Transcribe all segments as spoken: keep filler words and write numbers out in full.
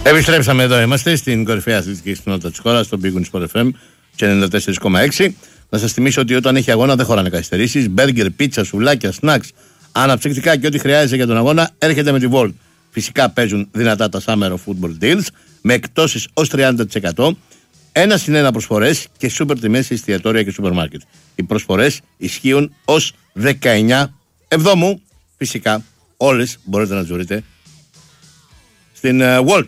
Επιστρέψαμε, εδώ είμαστε στην κορυφαία αθλητική κοινότητα της χώρας, στο Big Win Sport εφ εμ και ενενήντα τέσσερα κόμμα έξι. Να σας θυμίσω ότι όταν έχει αγώνα δεν χωράνε καθυστερήσεις. Μπέργκερ, πίτσα, σουβλάκια, σνακς, αναψυκτικά και ό,τι χρειάζεται για τον αγώνα έρχεται με τη Volt. Φυσικά παίζουν δυνατά τα Summer of Football Deals με εκτόσεις ως τριάντα τοις εκατό, ένα συν ένα προσφορές και σούπερ τιμές σε εστιατόρια και σούπερ μάρκετ. Οι προσφορές ισχύουν ως δεκαεννιά Εβδόμου. Φυσικά όλες μπορείτε να τις βρείτε στην uh, Volt.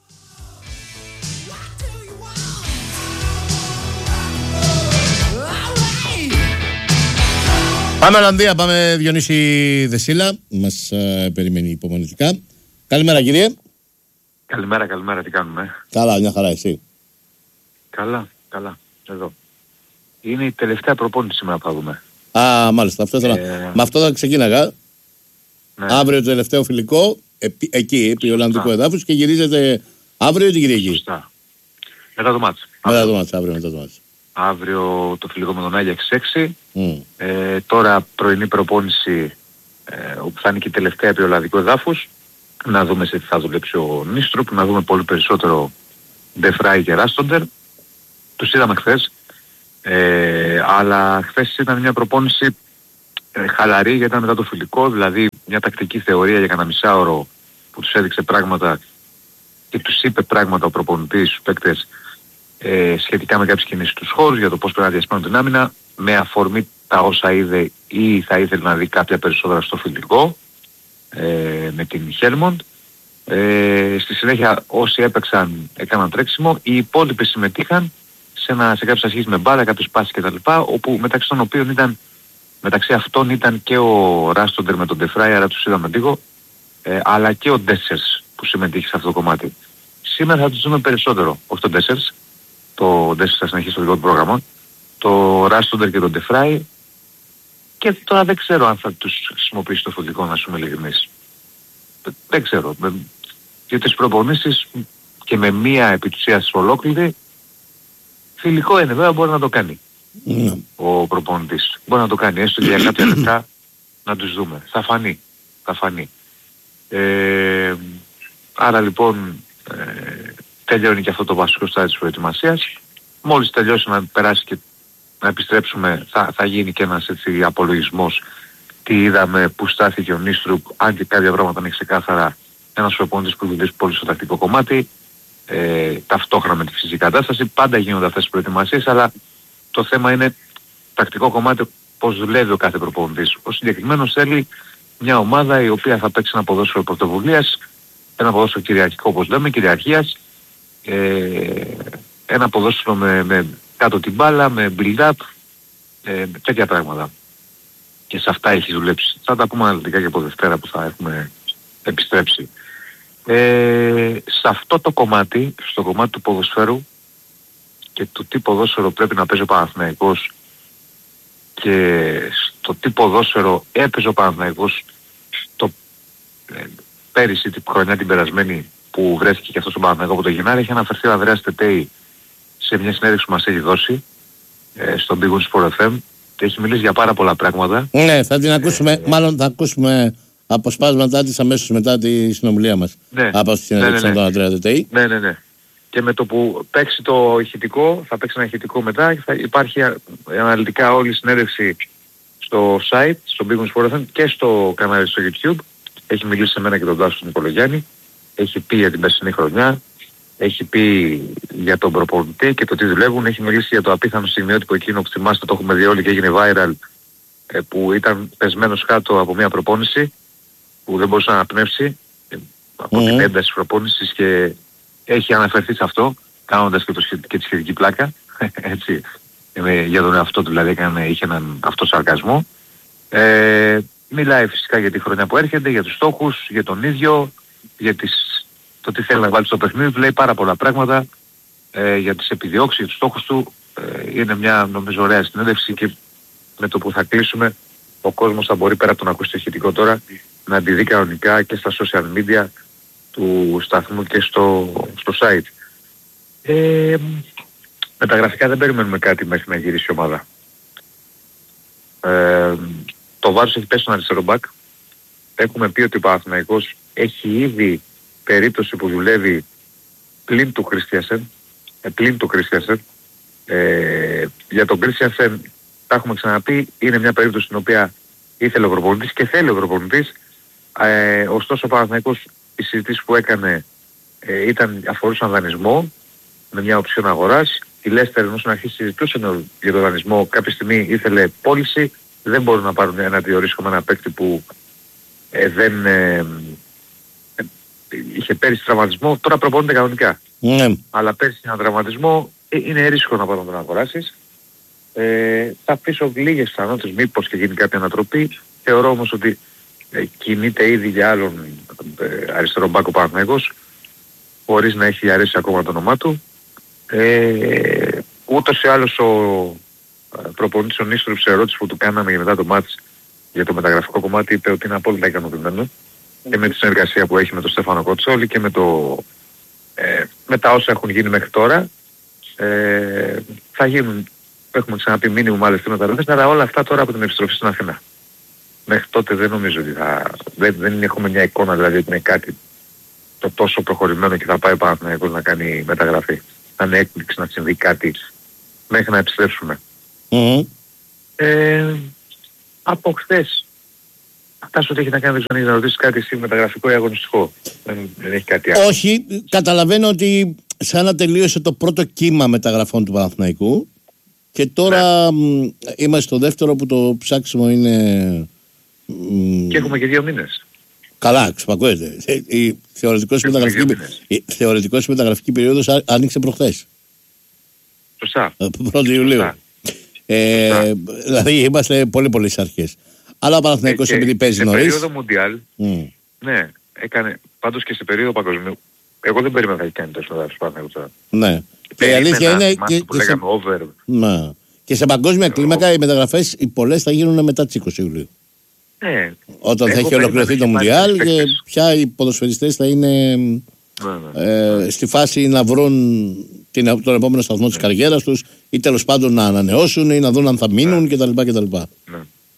Πάμε Ολλανδία, πάμε Διονύση Δεσίλα. Μας uh, περιμένει υπομονητικά. Καλημέρα κύριε. Καλημέρα, καλημέρα, τι κάνουμε? Καλά, μια χαρά, εσύ? Καλά, καλά, εδώ. Είναι η τελευταία προπόνηση σήμερα που θα δούμε. Α, μάλιστα, αυτό ήθελα. Ε... Με αυτό θα ξεκίναγα. Ναι. Αύριο το τελευταίο φιλικό, επί, εκεί, επί Ολλανδικού εδάφους, και γυρίζετε αύριο ή την Κυριακή? Σωστά. Μετά το μάτς. Μετά αύριο. το μάτς, αύριο μετά το μάτς. Αύριο το φιλικό με τον Άγιαξ έξι. Mm. Ε, τώρα πρωινή προπόνηση, ε, όπου θα είναι και η τελευταία επί Ολλανδικού εδάφους. Να δούμε σε τι θα δουλέψει ο Νίστρουπ, να δούμε πολύ περισσότερο Ντεφράι και Ράστοντερ. Τους είδαμε χθες. Ε, αλλά χθες ήταν μια προπόνηση ε, χαλαρή, γιατί ήταν μετά το φιλικό, δηλαδή μια τακτική θεωρία για κανένα μισάωρο που τους έδειξε πράγματα και τους είπε πράγματα ο προπονητής στους παίκτες ε, σχετικά με κάποιες κινήσεις τους χώρους, για το πώς πρέπει να διασπάνουν την άμυνα, με αφορμή τα όσα είδε ή θα ήθελε να δει κάποια περισσότερα στο φιλικό ε, με την Χέλμοντ. Ε, στη συνέχεια όσοι έπαιξαν έκαναν τρέξιμο, οι υπόλοιποι συμμετείχαν σε, ένα, σε κάποιες ασχέσεις με μπάλα, κάποιες πάσεις κτλ. Όπου μεταξύ των οποίων ήταν, μεταξύ αυτών ήταν και ο Ράστοντερ με τον Ντεφράι, άρα τους είδαμε λίγο, ε, αλλά και ο Ντέσσερς που συμμετείχε σε αυτό το κομμάτι. Σήμερα θα τους δούμε περισσότερο, όχι τον Ντέσσερς, το Ντέσσερς θα συνεχίσει το δικό του πρόγραμμα, το Ράστοντερ και τον Ντεφράι, και τώρα δεν ξέρω αν θα τους χρησιμοποιήσει το φωτικό, να σου είμαι ειλικρινής. Δεν ξέρω. Με, για τις προπονήσεις και με μία επί της ουσίας ολόκληρη, φιλικό είναι, βέβαια μπορεί να το κάνει mm. ο προπονητής. Μπορεί να το κάνει, έστω για κάποια λεπτά να τους δούμε. Θα φανεί. Θα φανεί. Ε, άρα λοιπόν ε, τελειώνει και αυτό το βασικό στάδιο της προετοιμασίας. Μόλις τελειώσει να περάσει και να επιστρέψουμε, θα, θα γίνει και ένας έτσι απολογισμός τι είδαμε, που στάθηκε ο Νίστρουπ, αν και κάποια πράγματα είναι ξεκάθαρα, ένας προπονητής που δουλεύει πολύ στο τακτικό κομμάτι, ε, ταυτόχρονα με τη φυσική κατάσταση. Πάντα γίνονται αυτές τις προετοιμασίες, αλλά το θέμα είναι τακτικό κομμάτι, πώς δουλεύει ο κάθε προπονητής. Ο συγκεκριμένος θέλει μια ομάδα η οποία θα παίξει ένα ποδόσφαιρο πρωτοβουλίας, ένα ποδόσφαιρο κυριαρχικό όπως λέμε, κυριαρχίας, ε, ένα ποδόσφαιρο με, με κάτω την μπάλα, με build-up, ε, τέτοια πράγματα. Και σε αυτά έχει δουλέψει. Θα τα πούμε αναλυτικά και από Δευτέρα που θα έχουμε επιστρέψει. Ε, σε αυτό το κομμάτι, στο κομμάτι του ποδοσφαίρου και του τι ποδόσφαιρο πρέπει να παίζει ο Παναθηναϊκός και στο τι ποδόσφαιρο έπαιζε ο Παναθηναϊκός το, ε, πέρυσι την χρονιά την περασμένη που βρέθηκε και αυτό στον Παναθηναϊκό από το Γενάρη, έχει αναφερθεί ο Ανδρέας Τετέη σε μια συνέντευξη που μας έχει δώσει ε, στον Big Win Sport εφ εμ και έχει μιλήσει για πάρα πολλά πράγματα. Ναι, θα την ακούσουμε, ε, μάλλον θα ακούσουμε αποσπάσματά της αμέσως μετά τη συνομιλία μας. Ναι, από στη συνέντευξη ναι, ναι, με τον Ανδρέα Τετέη. Ναι, ναι, ναι. Και με το που παίξει το ηχητικό, θα παίξει ένα ηχητικό μετά και θα υπάρχει αναλυτικά όλη η συνέντευξη στο site, στο Big Win Sport εφ εμ και στο κανάλι στο YouTube. Έχει μιλήσει σε μένα και τον Τάσο τον Νικολογιάννη. Έχει πει για την περσινή χρονιά. Έχει πει για τον προπονητή και το τι δουλεύουν. Έχει μιλήσει για το απίθανο σημειότυπο εκείνο που θυμάστε, το έχουμε δει όλοι και έγινε viral, που ήταν πεσμένος κάτω από μια προπόνηση που δεν μπορούσε να αναπνεύσει από mm. την ένταση της προπόνησης και έχει αναφερθεί σε αυτό κάνοντας και, το, και τη σχετική πλάκα έτσι, για τον εαυτό του, δηλαδή έκανε, είχε έναν αυτοσαρκασμό. Ε, μιλάει φυσικά για τη χρονιά που έρχεται, για τους στόχους, για τον ίδιο, για τις, το τι θέλει να βάλει στο παιχνίδι, λέει πάρα πολλά πράγματα ε, για τις επιδιώξεις, για τους στόχους του. Ε, είναι μια νομίζω ωραία συνέντευξη και με το που θα κλείσουμε ο κόσμος θα μπορεί πέρα από το να ακούσει το ηχητικό τώρα να τη δει κανονικά και στα social media του σταθμού και στο, στο site. Ε, με τα γραφικά δεν περιμένουμε κάτι μέχρι να γυρίσει η ομάδα. Ε, το βάρος έχει πέσει στον αριστερό μπακ. Έχουμε πει ότι ο Παναθηναϊκός έχει ήδη περίπτωση που δουλεύει πλην του Christiansen, ε, πλην του Christiansen. Ε, για τον Christiansen, τα έχουμε ξαναπεί, είναι μια περίπτωση στην οποία ήθελε ο προπονητής και θέλει ο προπονητής. Ε, ωστόσο ο Παναθηναϊκός, οι συζητήσεις που έκανε ε, ήταν, αφορούσαν δανεισμό με μια οψιόν αγοράς. Η Λέστερ ενώ στην αρχή συζητούσαν για τον δανεισμό, κάποια στιγμή ήθελε πώληση. Δεν μπορούν να πάρουν ένα διορίσκο με ένα παίκτη που ε, δεν ε, ε, είχε πέρυσι τραυματισμό. Τώρα προπονείται κανονικά. Mm. Αλλά πέρυσι ένα τραυματισμό ε, είναι ρίσκο να πάρουν τον αγοράσεις. Ε, θα αφήσω λίγες πιθανότητες μήπως και γίνει κάποια ανατροπή. Θεωρώ όμως ότι ε, κινείται ήδη για άλλον ε, αριστερό μπάκο Παναθηναϊκός χωρίς να έχει αρέσει ακόμα το όνομά του. Ε, ούτως ή άλλως ο ε, προπονητής ο Νίστρου σε ερώτηση που του κάναμε για μετά το μάτς για το μεταγραφικό κομμάτι είπε ότι είναι απόλυτα ικανοποιημένο mm. και με τη συνεργασία που έχει με τον Στέφανο Κοτσόλη και με, το, ε, με τα όσα έχουν γίνει μέχρι τώρα. Ε, θα γίνουν, έχουμε ξαναπεί μήνυμου μάλιστα στη μεταγραφές, αλλά όλα αυτά τώρα από την επιστροφή στην Αθήνα. Μέχρι τότε δεν νομίζω ότι θα... Δεν, δεν έχουμε μια εικόνα δηλαδή ότι είναι κάτι το τόσο προχωρημένο και θα πάει πάνω να κάνει μεταγραφή. Θα είναι έκπληξη να συμβεί κάτι μέχρι να επιστρέψουμε. Mm-hmm. Ε, από χθες αυτά ότι έχει να κάνει, δεν να ρωτήσεις κάτι εσύ μεταγραφικό ή αγωνιστικό. Δεν, δεν έχει κάτι άλλο. Όχι, καταλαβαίνω ότι σαν να τελείωσε το πρώτο κύμα μεταγραφών του Παναθηναϊκού και τώρα ναι. είμαστε στο δεύτερο που το ψάξιμο είναι... Και έχουμε και δύο μήνες. Καλά, ξυπακούεται. Η θεωρητικός μεταγραφική, η θεωρητικός μεταγραφική περίοδος άνοιξε προχθές. Σωστά. πρώτη Ιουλίου. Ε, Σωστά. Δηλαδή είμαστε πολύ πολύ στις αρχές. Αλλά ο Παναθηναϊκός ε, επειδή παίζει νωρίς. Σε περίοδο Μουντιάλ, mm. ναι, έκανε πάντως και σε περίοδο παγκοσμίου. Εγώ δεν περίμενα να έχει κάνει τόσο μεταγραφή Παναθηναϊκού. Ναι. Και η αλήθεια είναι και, που και, σε... over. Ναι. Και σε παγκόσμια κλίμακα οι μεταγραφές οι πολλές θα γίνουν μετά τις είκοσι Ιουλίου. Ναι. Όταν θα έχει ολοκληρωθεί το Μουντιάλ και πια οι ποδοσφαιριστές θα είναι ναι, ναι. Ε, στη φάση να βρουν την, τον επόμενο σταθμό της καριέρας τους ή τέλος πάντων να ανανεώσουν ή να δουν αν θα μείνουν ναι. κτλ. κτλ. Ναι.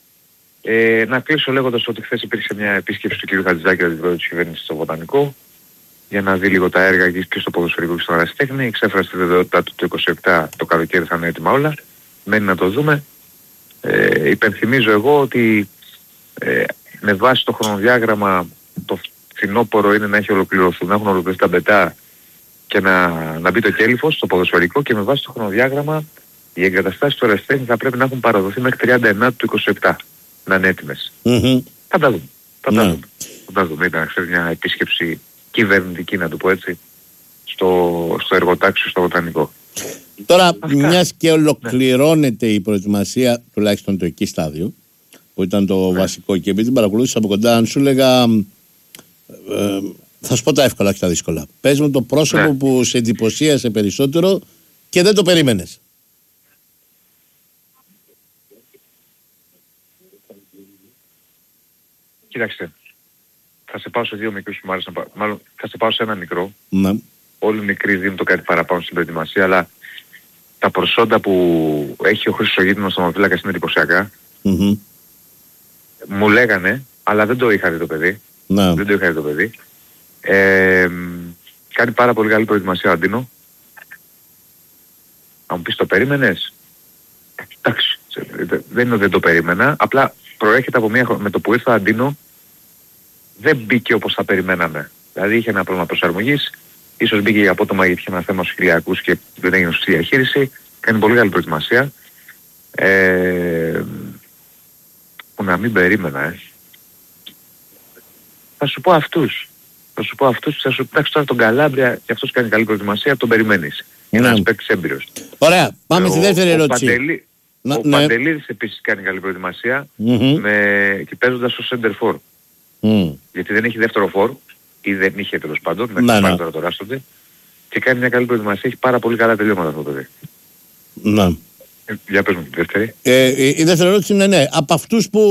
Ε, να κλείσω λέγοντας ότι χθες υπήρξε μια επίσκεψη του κ. Χατζηδάκη, ο αντιπρόεδρος της κυβέρνησης στο Βοτανικό, για να δει λίγο τα έργα και στο ποδοσφαιρικό και στον ερασιτέχνη. Εξέφρασε τη βεβαιότητά του το είκοσι επτά το καλοκαίρι θα είναι έτοιμα όλα. Μένει να το δούμε. Ε, υπενθυμίζω εγώ ότι ε, με βάση το χρονοδιάγραμμα το φθινόπωρο είναι να έχει ολοκληρωθεί, να έχουν ολοκληρωθεί τα μπετά και να, να μπει το κέλυφος στο ποδοσφαιρικό και με βάση το χρονοδιάγραμμα οι εγκαταστάσεις του ερασιτέχνη θα πρέπει να έχουν παραδοθεί μέχρι τριάντα εννέα του είκοσι επτά να είναι έτοιμες. Mm-hmm. Θα τα δούμε. Θα τα δούμε. Θα τα δούμε. Ήταν ξέρεις, μια επίσκεψη κυβερνητική να το πω έτσι στο, στο εργοτάξιο στο Βοτανικό. Τώρα αυτά. Μιας και ολοκληρώνεται ναι. η προετοιμασία τουλάχιστον το εκεί στάδιο που ήταν το ναι. βασικό και επειδή την παρακολούθησα από κοντά αν σου έλεγα ε, θα σου πω τα εύκολα και τα δύσκολα. Πες μου το πρόσωπο ναι. που σε εντυπωσίασε περισσότερο και δεν το περίμενες. Κοίταξτε, θα σε πάω σε δύο μικρούς που μου άρεσαν, μάλλον θα σε πάω σε ένα μικρό. Ναι. Όλοι οι μικροί δίνουν το κάτι παραπάνω στην προετοιμασία, αλλά τα προσόντα που έχει ο Χρήστος Γείτονος στο Μαυροφύλακας είναι εντυπωσιακά. Mm-hmm. Μου λέγανε, αλλά δεν το είχα δει το παιδί. Ναι. Δεν το είχα δει το παιδί. Ε, κάνει πάρα πολύ καλή προετοιμασία ο Αντίνο. Αν μου πεις το περίμενες. Εντάξει, δεν είναι ότι δεν το περίμενα, απλά προέρχεται από μια με το που ήρθε ο Αντίνο δεν μπήκε όπως θα περιμέναμε. Δηλαδή είχε ένα πρόβλημα προσαρμογής, ίσως μπήκε για απότομα γιατί είχε ένα θέμα στους χιλιακούς και δεν έγινε σωστή διαχείριση. Κάνει πολύ καλή προετοιμασία. Ε, που να μην περίμενα, ε. Θα σου πω αυτούς. Θα σου πω αυτούς, θα σου πετάξω τώρα τον Καλάμπρια και αυτός κάνει καλή προετοιμασία, τον περιμένεις. Είναι ένας παίκτης έμπειρος. Ωραία, πάμε στη δεύτερη ερώτηση. Παντελή, να, ο ναι. Παντελίδης επίσης κάνει καλή προετοιμασία mm-hmm. με, και παίζοντας στο center for. Mm. Γιατί δεν έχει δεύτερο for ή δεν είχε τέλος πάντων, μέχρι ναι, ναι. τώρα το ράστονται και κάνει μια καλή προετοιμασία, έχει πάρα πολύ καλά τελειώματα αυτό το παιδί. Ναι. Ε, για πες μου τη δεύτερη. Ε, η, η δεύτερη ερώτηση είναι ναι, από αυτούς που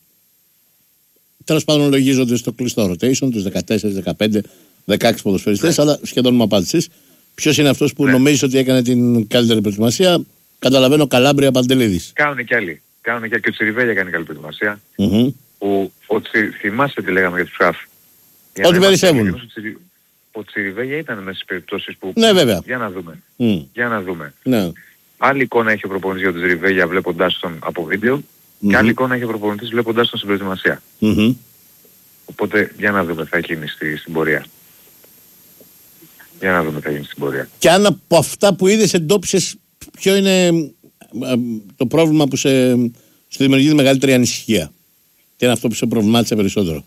τέλος πάντων λογίζονται στο κλειστό rotation, τους δεκατέσσερα, δεκαπέντε, δεκαέξι ποδοσφαιριστές, ναι. αλλά σχεδόν μου απάντησες. Ποιος είναι αυτός που ναι. νομίζεις ότι έκανε την καλύτερη προετοιμασία? Καταλαβαίνω Καλάμπρια, Παντελίδης. Κάνουν και άλλοι. Κάνουν και, και ο Τσιριβέλια κάνει καλή προετοιμασία. Mm-hmm. Ο, ο Τσι, θυμάσαι τι λέγαμε για τους Φραφ. Ό,τι περισσεύουν. ο Τσιριβέγια ήταν μέσα στις περιπτώσεις που... Ναι, βέβαια. Για να δούμε. Mm. Για να δούμε. Ναι. Άλλη εικόνα έχει ο προπονητής για τον Τσιριβέγια βλέποντάς τον από βίντεο mm-hmm. και άλλη εικόνα έχει ο προπονητής βλέποντάς τον στην προετοιμασία. Mm-hmm. Οπότε για να δούμε θα γίνει στη, στην πορεία. Για να δούμε θα γίνει στην πορεία. Και αν από αυτά που είδες εντόπισες ποιο είναι το πρόβλημα που σε, σε δημιουργεί τη μεγαλύτερη ανησυχία. Τι είναι αυτό που σε προβλημάτισε περισσότερο.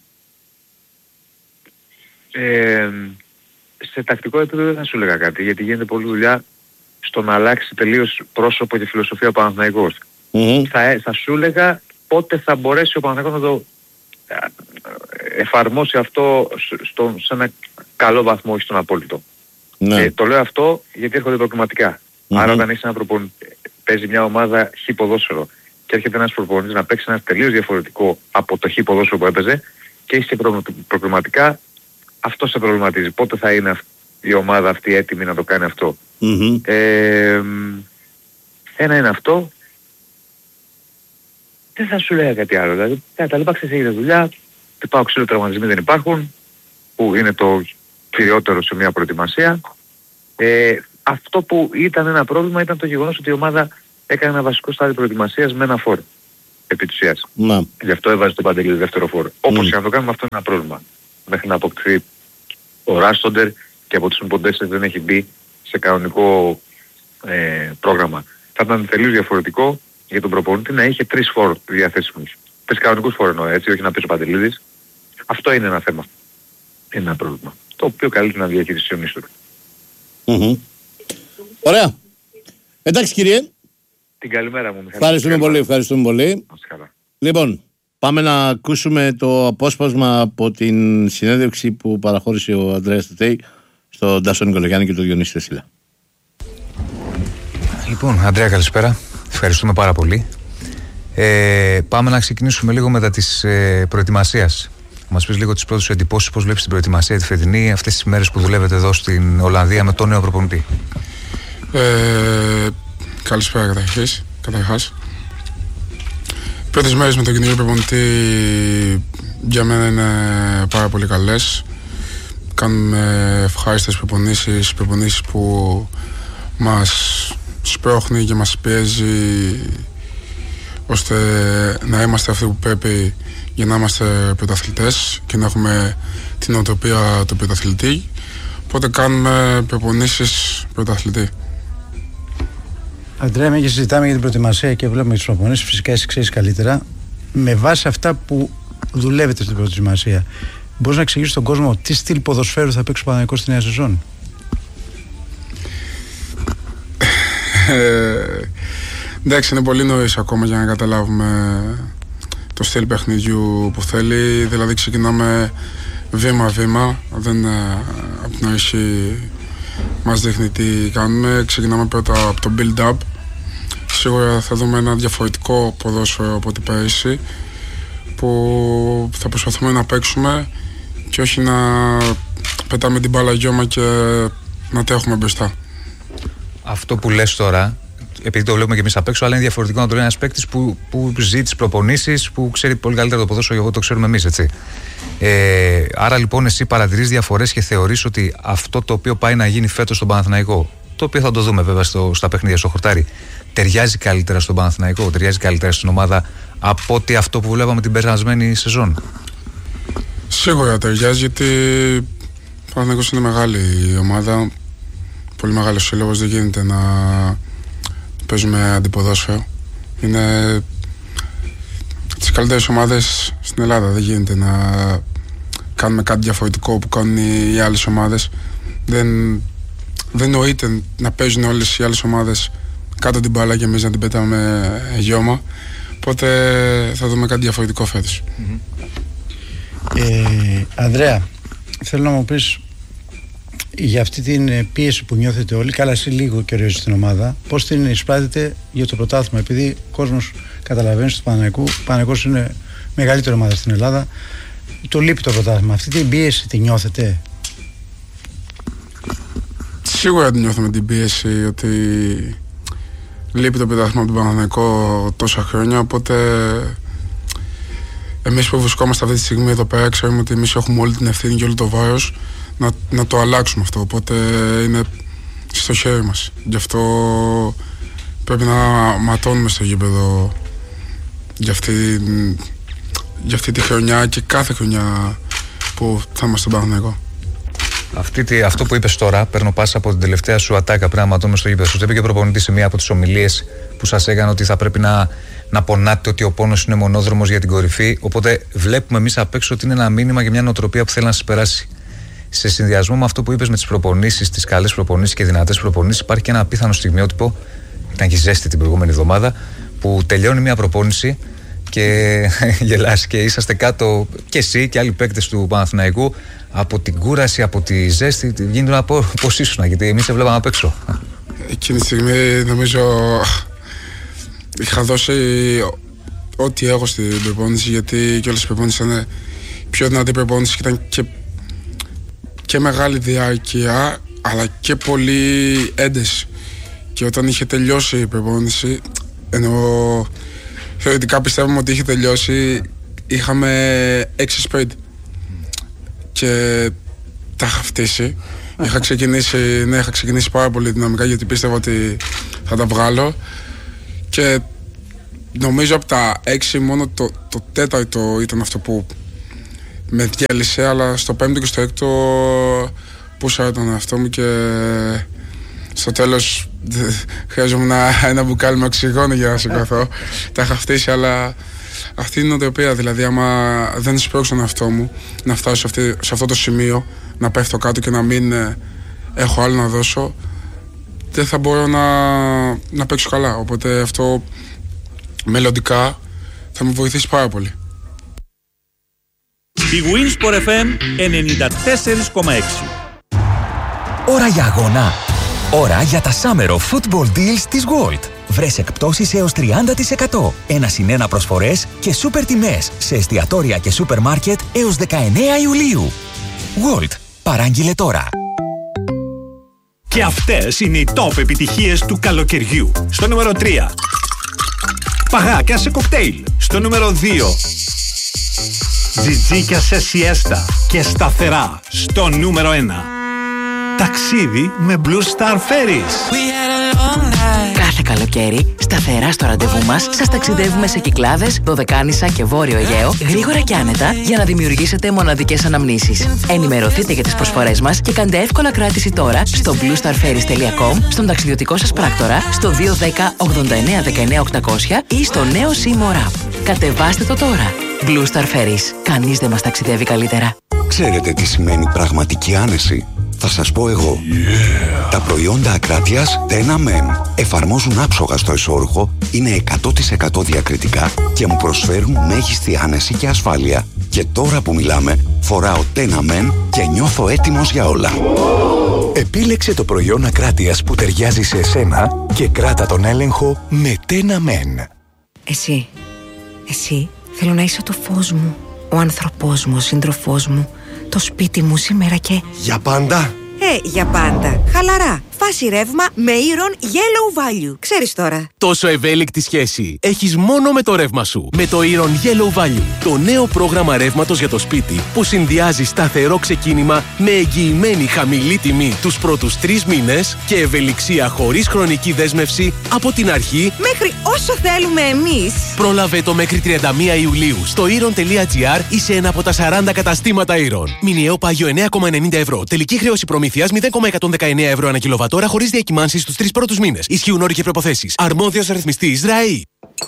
Ε, σε τακτικό επίπεδο δεν θα σου έλεγα κάτι, γιατί γίνεται πολλή δουλειά στο να αλλάξει τελείως πρόσωπο και φιλοσοφία ο Παναθηναϊκός. Mm-hmm. Θα, θα σου έλεγα πότε θα μπορέσει ο Παναθηναϊκός να το εφαρμόσει αυτό στο, σε ένα καλό βαθμό, όχι στον απόλυτο. Mm-hmm. Ε, το λέω αυτό γιατί έρχονται προκληματικά. Mm-hmm. Άρα όταν έχεις ένα προπονητή, παίζει μια ομάδα χ ποδόσφαιρο και έρχεται ένας προπονητής να παίξει ένα τελείως διαφορετικό από το χ ποδόσφαιρο που έπαιζε και έχεις και προ, προκληματικά, αυτό σε προβληματίζει. Πότε θα είναι η ομάδα αυτή έτοιμη να το κάνει αυτό. Mm-hmm. Ε, ένα είναι αυτό. Δεν θα σου λέγα κάτι άλλο. Δηλαδή, τα λοιπά ξεσύγεται δουλειά, υπάρχουν ξύλο τραυματισμοί δεν υπάρχουν, που είναι το κυριότερο σε μια προετοιμασία. Ε, αυτό που ήταν ένα πρόβλημα ήταν το γεγονός ότι η ομάδα έκανε ένα βασικό στάδιο προετοιμασίας με ένα φόρ. Επί της ουσίας. Mm. Γι' αυτό έβαζε τον Παντελή δεύτερο φόρ. Mm. Όπως και να το κάνουμε, αυτό είναι ένα πρόβλημα. Μέχρι να αποκτηθεί ο Ράστοντερ και από τους συμποντές δεν έχει μπει σε κανονικό ε, πρόγραμμα. Θα ήταν τελείως διαφορετικό για τον προπονητή να είχε τρεις φόρ διαθέσιμους. Τρεις κανονικούς φόρ εννοώ, έτσι, όχι να πει ο Παντελίδης. Αυτό είναι ένα θέμα. Είναι ένα πρόβλημα. Το οποίο καλείται να διαχειριστεί ο Νίστορ. Mm-hmm. Ωραία. Εντάξει κύριε. Την καλημέρα μου, Μιχάλη. Ευχαριστούμε πολύ, ευχαριστούμε πολύ. Λοιπόν, πάμε να ακούσουμε το απόσπασμα από την συνέντευξη που παραχώρησε ο Ανδρέας Τετέι στον Τάσο Νικολογιάννη και τον Διονύση Τεσίλα. Λοιπόν, Ανδρέα, καλησπέρα. Ευχαριστούμε πάρα πολύ. Ε, πάμε να ξεκινήσουμε λίγο μετά της ε, προετοιμασίας. Μας πεις λίγο τις πρώτες εντυπώσεις, πώς βλέπεις την προετοιμασία τη φετινή, αυτές τις μέρες που δουλεύετε εδώ στην Ολλανδία με τον νέο προπονητή. Ε, καλησπέρα καταρχάς. καταρχάς. Οι πρώτες μέρες με τον καινούριο προπονητή για μένα είναι πάρα πολύ καλές. Κάνουμε ευχάριστες προπονήσεις, προπονήσεις που μας σπρώχνει και μας πιέζει ώστε να είμαστε αυτοί που πρέπει για να είμαστε πρωταθλητές και να έχουμε την νοοτροπία του πρωταθλητή. Οπότε κάνουμε προπονήσεις πρωταθλητή. Αντρέα, με και συζητάμε για την προετοιμασία και βλέπουμε τις προπονήσεις. Φυσικά εσύ ξέρεις καλύτερα. Με βάση αυτά που δουλεύετε στην προετοιμασία, μπορείς να εξηγήσεις στον κόσμο τι στυλ ποδοσφαίρου θα παίξει ο Παναθηναϊκός στη νέα σεζόν? Ε, εντάξει, είναι πολύ νωρίς ακόμα για να καταλάβουμε το στυλ παιχνιδιού που θέλει. Δηλαδή ξεκινάμε βήμα-βήμα. Δεν από την αρχή μας δείχνει τι κάνουμε. Ξεκινάμε πρώτα από το build-up. Σίγουρα θα δούμε ένα διαφορετικό ποδόσφαιρο από την πέρυσι που θα προσπαθούμε να παίξουμε και όχι να πετάμε την μπάλα γιώμα και να τρέχουμε μπροστά. Αυτό που λες τώρα, επειδή το βλέπουμε και εμείς απ' έξω, αλλά είναι διαφορετικό να το λέει ένας παίκτης που, που ζει τις προπονήσεις, που ξέρει πολύ καλύτερα το ποδόσφαιρο, εγώ το ξέρουμε εμείς, έτσι. Ε, άρα λοιπόν εσύ παρατηρείς διαφορές και θεωρείς ότι αυτό το οποίο πάει να γίνει φέτος στον Παναθηναϊκό, το οποίο θα το δούμε βέβαια στο, στα παιχνίδια στο χορτάρι, ταιριάζει καλύτερα στον Παναθηναϊκό, ταιριάζει καλύτερα στην ομάδα από ότι αυτό που βλέπαμε την περασμένη σεζόν? Σίγουρα ταιριάζει, γιατί ο Παναθηναϊκός είναι μεγάλη η ομάδα, πολύ μεγάλος σύλλογος, δεν γίνεται να παίζουμε αντιποδόσφαιρο. Είναι τις καλύτερες ομάδες στην Ελλάδα, δεν γίνεται να κάνουμε κάτι διαφορετικό που κάνουν οι άλλες ομάδες. Δεν, δεν νοείται να παίζουν όλες οι άλλες ομάδες κάτω την μπάλα και εμείς να την πετάμε γιώμα. Οπότε θα δούμε κάτι διαφορετικό φέτος. Mm-hmm. ε, Ανδρέα, θέλω να μου πεις για αυτή την πίεση που νιώθετε όλοι, καλά εσύ λίγο καιρό στην ομάδα, πώς την εισπράττετε για το πρωτάθλημα? Επειδή ο κόσμος καταλαβαίνει στο Παναθηναϊκό, ο Παναθηναϊκός είναι μεγαλύτερη ομάδα στην Ελλάδα, το λείπει το πρωτάθλημα. Αυτή την πίεση τη νιώθετε? Σίγουρα την νιώθουμε την πίεση, ότι λείπει το πρωτάθλημα από τον Παναθηναϊκό τόσα χρόνια, οπότε εμείς που βρισκόμαστε αυτή τη στιγμή εδώ πέρα ξέρουμε ότι εμείς έχουμε όλη την ευθύνη και όλο το βάρος να, να το αλλάξουμε αυτό. Οπότε είναι στο χέρι μας. Γι' αυτό πρέπει να ματώνουμε στο γήπεδο για αυτή, για αυτή τη χρονιά και κάθε χρονιά που θα είμαστε στον Παναθηναϊκό. Αυτή, αυτό που είπες τώρα, παίρνω πάσα από την τελευταία σου ατάκα πριν να ματώνουμε στο γήπεδο. Σου είπε και ο προπονητής σε μία από τις ομιλίες που σας έκανε ότι θα πρέπει να, να πονάτε ότι ο πόνος είναι μονόδρομος για την κορυφή. Οπότε βλέπουμε εμείς απ' έξω ότι είναι ένα μήνυμα και μια νοοτροπία που θέλει να σας περάσει. Σε συνδυασμό με αυτό που είπες με τις προπονήσεις, τις καλές προπονήσεις και δυνατές προπονήσεις, υπάρχει και ένα απίθανο στιγμιότυπο. Ήταν και ζέστη την προηγούμενη εβδομάδα που τελειώνει μια προπόνηση και γελάς και είσαστε κάτω και εσύ και άλλοι παίκτες του Παναθηναϊκού από την κούραση, από τη ζέστη. Γίνεται να πω πώς ήσουν, γιατί εμείς σε βλέπαμε απ' έξω. Εκείνη τη στιγμή νομίζω είχα δώσει ό,τι έχω στην προπόνηση, γιατί και όλες οι προπόνησεις ήταν πιο δυνατή προπόνηση και ήταν και, και μεγάλη διάρκεια αλλά και πολύ ένταση. Και όταν είχε τελειώσει η προπόνηση, ενώ θεωρητικά πιστεύουμε ότι είχε τελειώσει, είχαμε έξι sprint και τα είχα φτύσει. Είχα ξεκινήσει, ναι, είχα ξεκινήσει πάρα πολύ δυναμικά γιατί πίστευα ότι θα τα βγάλω και νομίζω από τα έξι μόνο το, το τέταρτο ήταν αυτό που με διέλυσε, αλλά στο πέμπτο και στο έκτο πούσα τον εαυτό μου και στο τέλος χρειάζομαι ένα, ένα μπουκάλι με οξυγόνο για να σηκωθώ. Τα είχα φτύσει, αλλά αυτή είναι η νοοτροπία. Δηλαδή, άμα δεν σπρώξω τον εαυτό μου να φτάσω σε, αυτή, σε αυτό το σημείο, να πέφτω κάτω και να μην ε, έχω άλλο να δώσω, δεν θα μπορώ να, να παίξω καλά. Οπότε αυτό μελλοντικά θα με βοηθήσει πάρα πολύ. Η Winsport εφ εμ ενενήντα τέσσερα κόμμα έξι. Ώρα για αγώνα. Ώρα για τα Summer of Football Deals της World. Βρες εκπτώσεις έως τριάντα τοις εκατό. Ένα συν ένα προσφορές και σούπερ τιμές σε εστιατόρια και σούπερ μάρκετ έως δεκαεννέα Ιουλίου. World. Παράγγειλε τώρα. Και αυτές είναι οι top επιτυχίες του καλοκαιριού. Στο νούμερο τρία. Παγάκια σε κοκτέιλ. Στο νούμερο δύο. Τζιτζίκια σε σιέστα και σταθερά. Στο νούμερο ένα. Ταξίδι με Blue Star Ferries. Κάθε καλοκαίρι, σταθερά στο ραντεβού μας, σας ταξιδεύουμε σε Κυκλάδες, Δωδεκάνησα και Βόρειο Αιγαίο, γρήγορα και άνετα, για να δημιουργήσετε μοναδικές αναμνήσεις. Ενημερωθείτε για τις προσφορές μας και κάντε εύκολα κράτηση τώρα στο blue star ferries τελεία com, στον ταξιδιωτικό σας πράκτορα, στο δύο ένα μηδέν ογδόντα εννέα δεκαεννέα οκτακόσια ή στο νέο Seymour App. Κατεβάστε το τώρα. Blue Star Ferries. Κανείς δεν μας ταξιδεύει καλύτερα. Ξέρετε τι σημαίνει πραγματική άνεση? Θα σας πω εγώ. Yeah. Τα προϊόντα ακράτειας Tena Men εφαρμόζουν άψογα στο εσώρουχο, είναι εκατό τοις εκατό διακριτικά και μου προσφέρουν μέγιστη άνεση και ασφάλεια. Και τώρα που μιλάμε, φοράω Tena Men και νιώθω έτοιμος για όλα. Επίλεξε το προϊόν ακράτειας που ταιριάζει σε εσένα και κράτα τον έλεγχο με Tena Men. Εσύ, εσύ θέλω να είσαι το φως μου, ο άνθρωπός μου, ο σύντροφός μου, το σπίτι μου σήμερα και... Για πάντα! Ε, για πάντα. Χαλαρά. Φάση ρεύμα με Iron Yellow Value. Ξέρεις τώρα. Τόσο ευέλικτη σχέση έχεις μόνο με το ρεύμα σου. Με το Iron Yellow Value. Το νέο πρόγραμμα ρεύματος για το σπίτι που συνδυάζει σταθερό ξεκίνημα με εγγυημένη χαμηλή τιμή τους πρώτους τρεις μήνες και ευελιξία χωρίς χρονική δέσμευση από την αρχή μέχρι όσο θέλουμε εμείς. Πρόλαβε το μέχρι τριάντα μία Ιουλίου στο iron τελεία gr ή σε ένα από τα σαράντα καταστήματα Iron. Μηνιαίο πάγιο εννέα κόμμα ενενήντα ευρώ. Τελική χρέωση προμήθειας μηδέν κόμμα εκατόν δεκαεννέα ευρώ ανά κιλοβατόρα χωρίς διακυμάνσεις στους τρεις πρώτους μήνες. Ισχύουν όροι και προϋποθέσεις. Αρμόδιος ρυθμιστής ΡΑΗ.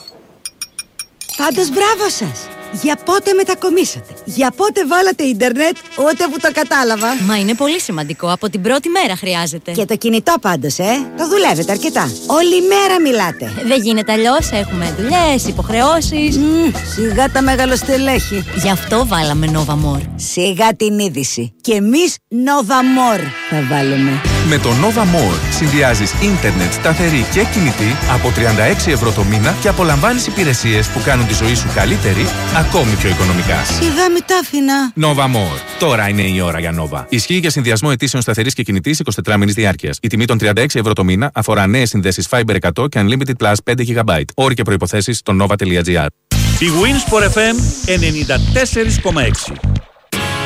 Πάντως μπράβο σας. Για πότε μετακομίσατε? Για πότε βάλατε ίντερνετ? Ούτε που το κατάλαβα. Μα είναι πολύ σημαντικό. Από την πρώτη μέρα χρειάζεται. Και το κινητό πάντως, ε. Το δουλεύετε αρκετά. Όλη μέρα μιλάτε. Δεν γίνεται αλλιώς. Έχουμε δουλειές, υποχρεώσεις. Mm, σιγά τα μεγαλοστελέχη. Γι' αυτό βάλαμε Nova More. Σιγά την είδηση. Και εμείς Nova More θα βάλουμε. Με το Nova More συνδυάζεις ίντερνετ σταθερή και κινητή από τριάντα έξι ευρώ το μήνα και απολαμβάνεις υπηρεσίες που κάνουν τη ζωή σου καλύτερη, ακόμη πιο οικονομικά. Σιγά μη τα άφηνα. Nova More. Τώρα είναι η ώρα για Nova. Ισχύει για συνδυασμό αιτήσεων σταθερής και κινητής εικοσιτετράμινης διάρκειας. Η τιμή των τριάντα έξι ευρώ το μήνα αφορά νέες συνδέσεις Fiber εκατό και Unlimited Plus πέντε γιγαμπάιτ. Όροι και προϋποθέσεις στο nova τελεία gr. Η Winsport εφ εμ ενενήντα τέσσερα κόμμα έξι.